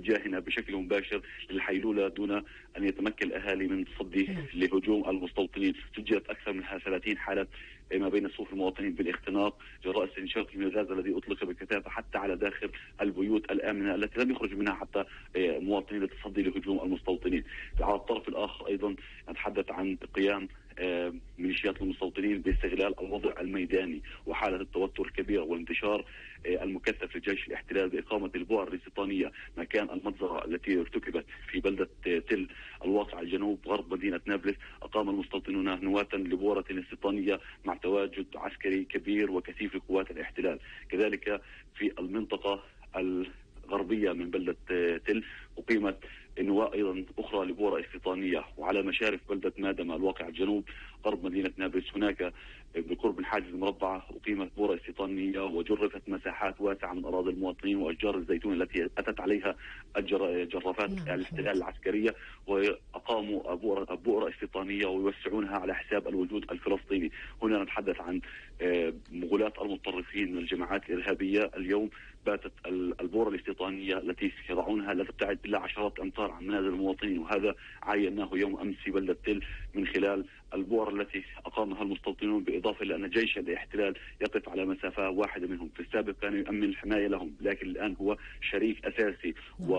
اتجاهنا بشكل مباشر للحيلولة دون أن يتمكن الأهالي من التصدي لهجوم المستوطنين. سجلت أكثر من 30 حالة ما بين صفوف المواطنين بالاختناق جراء استنشاق الغاز الذي أطلق بكثافة حتى على داخل البيوت الآمنة التي لم يخرج منها حتى مواطنين للتصدي لهجوم المستوطنين. على الطرف الآخر أيضا نتحدث عن قيام ميليشيات المستوطنين باستغلال الوضع الميداني وحالة التوتر الكبيرة والانتشار المكثف لجيش الاحتلال بإقامة البؤر الاستيطانية مكان المجزرة التي ارتكبت في بلدة تل الواقعة جنوب غرب مدينة نابلس. أقام المستوطنون نواة لبؤرة استيطانية مع تواجد عسكري كبير وكثيف لقوات الاحتلال. كذلك في المنطقة الغربية من بلدة تل أقيمت نواة أيضا أخرى لبؤرة استيطانية. وعلى مشارف بلدة مادمة الواقع جنوب غرب مدينة نابلس هناك بقرب الحاجز المربعة أقيمت بؤرة استيطانية وجرفت مساحات واسعة من أراضي المواطنين وأشجار الزيتون التي أتت عليها جرافات الاحتلال العسكرية، وأقاموا بؤرة استيطانية ويوسعونها على حساب الوجود الفلسطيني. هنا نتحدث عن مغولاة المتطرفين من الجماعات الإرهابية. اليوم باتت البؤرة الاستيطانية التي يضعونها لا تبتعد إلا عشرات أمتار عن منازل المواطنين، وهذا عايناه يوم أمس في بلدة تل من خلال البؤر التي أقامها المستوطنون، بالإضافة إلى أن جيش الاحتلال يقف على مسافة واحدة منهم. في السابق كان يؤمن الحماية لهم، لكن الآن هو شريك أساسي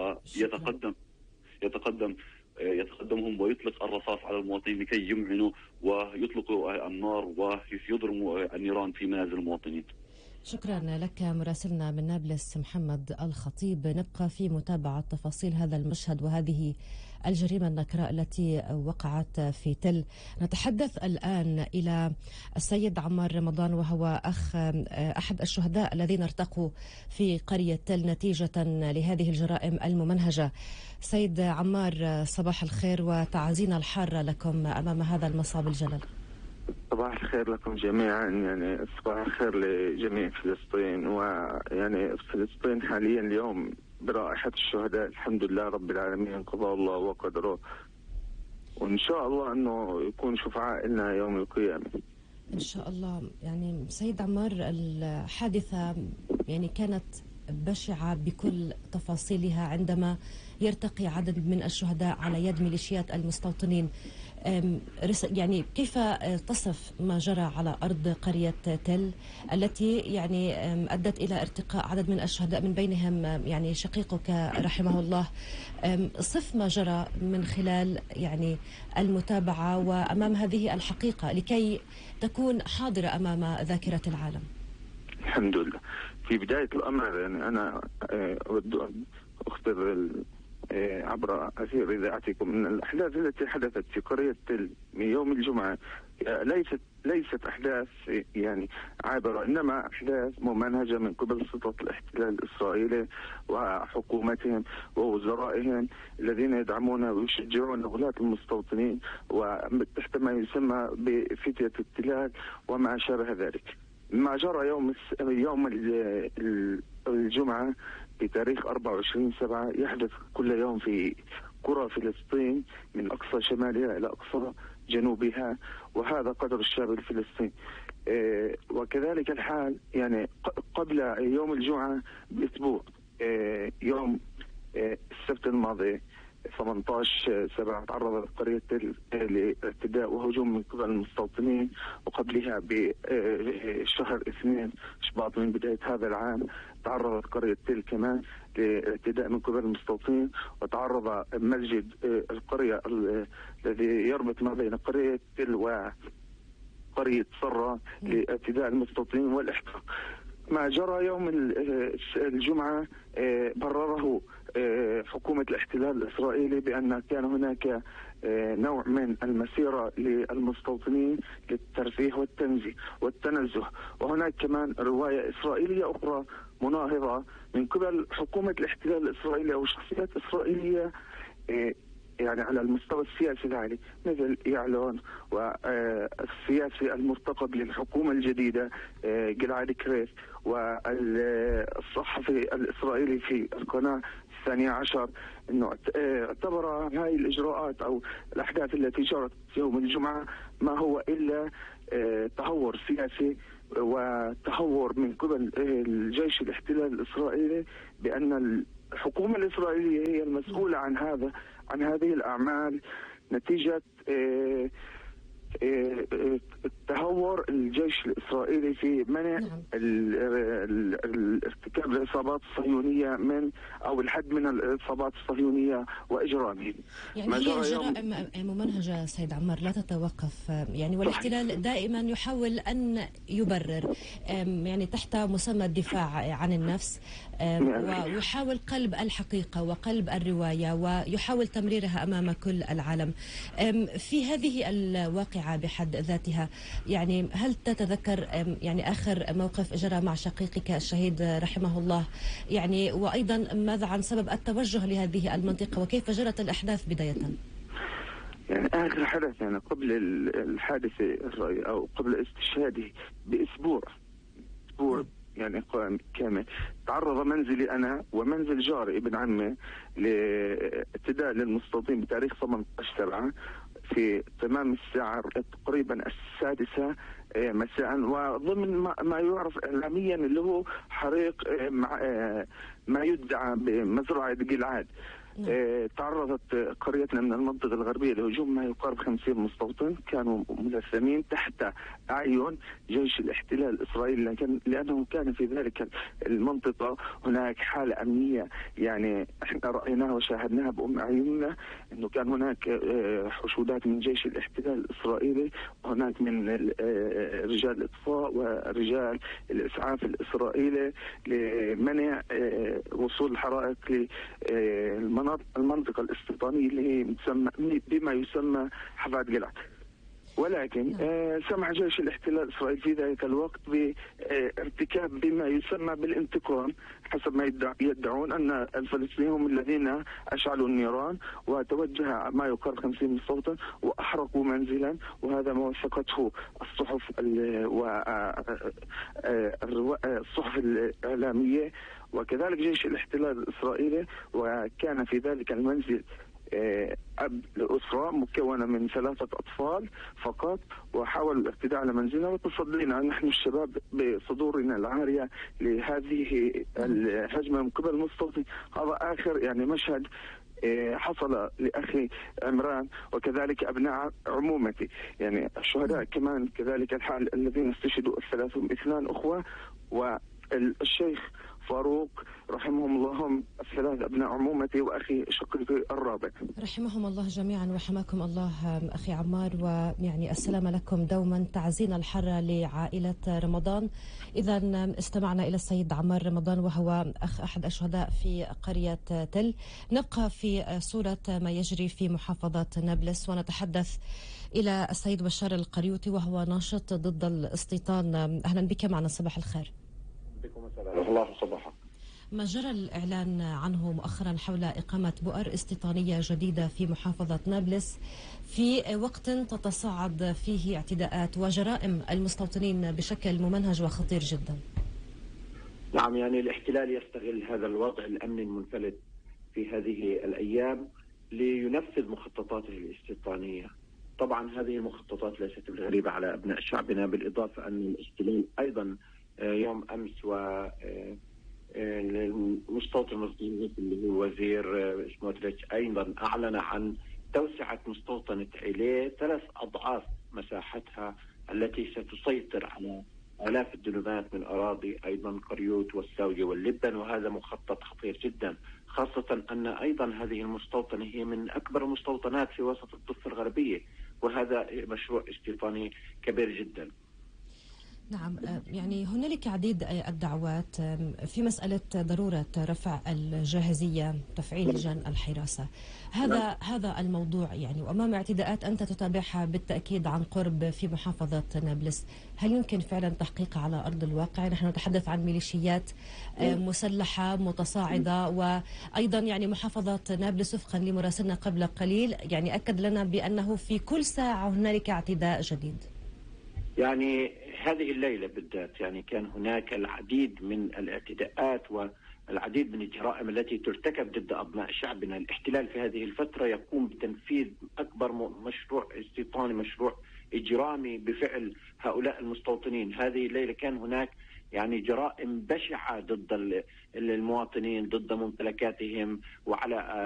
يتقدمهم ويطلق الرصاص على المواطنين لكي يمعنوا ويطلقوا النار ويضرموا النيران في منازل المواطنين. شكرا لك مراسلنا من نابلس محمد الخطيب. نبقى في متابعة تفاصيل هذا المشهد وهذه الجريمة النكراء التي وقعت في تل. نتحدث الآن إلى السيد عمار رمضان، وهو أخ أحد الشهداء الذين ارتقوا في قرية تل نتيجة لهذه الجرائم الممنهجة. سيد عمار، صباح الخير وتعازينا الحارة لكم أمام هذا المصاب الجلل. صباح الخير لكم جميعا، يعني صباح الخير لجميع فلسطين. ويعني فلسطين حاليا اليوم برائحة الشهداء، الحمد لله رب العالمين، قضاء الله وقدره، وإن شاء الله أنه يكون شفعاء لنا يوم القيامة إن شاء الله. يعني سيد عمار، الحادثة يعني كانت بشعة بكل تفاصيلها عندما يرتقي عدد من الشهداء على يد ميليشيات المستوطنين. يعني كيف تصف ما جرى على أرض قرية تل التي يعني أدت إلى ارتقاء عدد من الشهداء من بينهم يعني شقيقك رحمه الله؟ صف ما جرى من خلال يعني المتابعة وأمام هذه الحقيقة لكي تكون حاضرة أمام ذاكرة العالم. الحمد لله. في بداية الأمر يعني أنا أود أن أخبر عبر أثير إذاعتكم أن الأحداث التي حدثت في قرية تل من يوم الجمعة ليست أحداث يعني عابرة، إنما أحداث ممنهجة من قبل سلطة الاحتلال الإسرائيلي وحكومتهم ووزرائهم الذين يدعمون ويشجعون غلاة المستوطنين وتحت ما يسمى بفتية التلال وما شابه ذلك. ما جرى يوم الجمعة بتاريخ 24/7 يحدث كل يوم في قرى فلسطين من أقصى شمالها إلى أقصى جنوبها، وهذا قدر الشعب الفلسطيني. وكذلك الحال يعني قبل يوم الجمعة بأسبوع، يوم السبت الماضي 18/7 تعرضت قرية تل لاعتداء وهجوم من قبل المستوطنين، وقبلها بشهر 2 شباط من بداية هذا العام تعرضت قرية تل كمان لاعتداء من قبل المستوطنين، وتعرض مسجد القرية الذي يربط ما بين قرية تل وقرية صرة لاعتداء المستوطنين والاحتراق. ما جرى يوم الجمعة برره حكومة الاحتلال الإسرائيلي بأن كان هناك نوع من المسيرة للمستوطنين للترفيه والتنزه، وهناك كمان رواية إسرائيلية أخرى مناهضة من قبل حكومة الاحتلال الإسرائيلي أو شخصيات إسرائيلية يعني على المستوى السياسي العالي، مثل يعلون والسياسي المرتقب للحكومة الجديدة جلعاد كريف، والصحفي الإسرائيلي في القناة 12 انه اعتبر هاي الاجراءات او الاحداث التي جرت يوم الجمعة ما هو الا تهور سياسي وتهور من قبل الجيش الاحتلال الاسرائيلي، بان الحكومة الإسرائيلية هي المسؤولة عن هذه الأعمال نتيجة تهور الجيش الإسرائيلي في منع ارتكاب العصابات الصهيونية أو الحد من العصابات الصهيونية وإجرامهم. يعني هي جرائم ممنهجة سيد عمار لا تتوقف، يعني والاحتلال دائما يحاول أن يبرر يعني تحت مسمى الدفاع عن النفس، ويحاول قلب الحقيقة وقلب الرواية ويحاول تمريرها أمام كل العالم. في هذه الواقعة بحد ذاتها، يعني هل تتذكر يعني آخر موقف جرى مع شقيقك الشهيد رحمه الله، يعني وأيضا ماذا عن سبب التوجه لهذه المنطقة وكيف جرت الأحداث بداية؟ يعني آخر حدث يعني قبل الحادثة أو قبل استشهاده بأسبوع يعني كامل تعرض منزلي أنا ومنزل جاري ابن عمي لاعتداء للمستوطنين بتاريخ 18/7 في تمام الساعة تقريبا 6 مساء، وضمن ما يعرف إعلاميا اللي هو حريق ما يدعى بمزرعة جلعاد. تعرضت قريتنا من المنطقة الغربية لهجوم ما يقارب 50 مستوطن كانوا ملثمين تحت أعين جيش الاحتلال الإسرائيلي، لأنه كان في ذلك المنطقة هناك حالة أمنية، يعني احنا رأيناها وشاهدناها بأم أعيننا أنه كان هناك حشودات من جيش الاحتلال الإسرائيلي، وهناك من رجال الإطفاء ورجال الإسعاف الإسرائيلي لمنع وصول الحرائق المنطقة الاستيطانية اللي هي بما يسمى حفاد جلعاد. ولكن سمح جيش الاحتلال الإسرائيلي في ذلك الوقت بارتكاب بما يسمى بالانتقام حسب ما يدعون أن الفلسطينيين هم الذين أشعلوا النيران، وتوجه ما يقارب 50 مستوطن وأحرقوا منزلا، وهذا ما وثقته الصحف الصحف الإعلامية وكذلك جيش الاحتلال الإسرائيلي. وكان في ذلك المنزل أب لأسرة مكونة من 3 أطفال فقط، وحاولوا الاعتداء على منزلنا، وتصدينا نحن الشباب بصدورنا العارية لهذه الهجمة من قبل المستوطنين. هذا آخر يعني مشهد حصل لأخي عمران وكذلك أبناء عمومتي، يعني الشهداء كمان كذلك الحال الذين استشهدوا 2 أخوة والشيخ فاروق رحمهم الله، هم 3 أبناء عمومتي وأخي شقيقي الرابع. رحمهم الله جميعا وحماكم الله أخي عمار، ويعني السلام لكم دوما. تعزينا الحارة لعائلة رمضان. إذا استمعنا إلى السيد عمار رمضان وهو أحد الشهداء في قرية تل. نبقى في صورة ما يجري في محافظة نابلس ونتحدث إلى السيد بشار القريوطي وهو ناشط ضد الاستيطان. أهلا بك معنا، صباح الخير. بكم الله صباحا. ما جرى الإعلان عنه مؤخرا حول إقامة بؤر استيطانية جديدة في محافظة نابلس في وقت تتصاعد فيه اعتداءات وجرائم المستوطنين بشكل ممنهج وخطير جدا. نعم، يعني الاحتلال يستغل هذا الوضع الأمني المنفلت في هذه الأيام لينفذ مخططاته الاستيطانية. طبعا هذه المخططات ليست بالغريبة على أبناء شعبنا، بالإضافة أن الاحتلال أيضا يوم أمس المستوطن اللي هو وزير سموتريتش أيضا أعلن عن توسعة مستوطنة عيليه 3 أضعاف مساحتها التي ستسيطر على آلاف الدنومات من أراضي أيضا قريوط والساوية واللبن، وهذا مخطط خطير جدا، خاصة أن أيضا هذه المستوطنة هي من أكبر المستوطنات في وسط الضفة الغربية، وهذا مشروع استيطاني كبير جدا. نعم، يعني هنالك عديد الدعوات في مسألة ضرورة رفع الجاهزية، تفعيل لجان الحراسة. هذا الموضوع يعني، وأمام اعتداءات أنت تتابعها بالتأكيد عن قرب في محافظة نابلس، هل يمكن فعلا تحقيقها على أرض الواقع؟ نحن نتحدث عن ميليشيات مسلحة متصاعدة، وأيضا يعني محافظة نابلس وفقا لمراسلنا قبل قليل يعني أكد لنا بأنه في كل ساعة هنالك اعتداء جديد. يعني هذه الليلة بالذات يعني كان هناك العديد من الاعتداءات والعديد من الجرائم التي ترتكب ضد أبناء شعبنا. الاحتلال في هذه الفترة يقوم بتنفيذ أكبر مشروع استيطاني، مشروع إجرامي بفعل هؤلاء المستوطنين. هذه الليلة كان هناك يعني جرائم بشعة ضد المواطنين، ضد ممتلكاتهم وعلى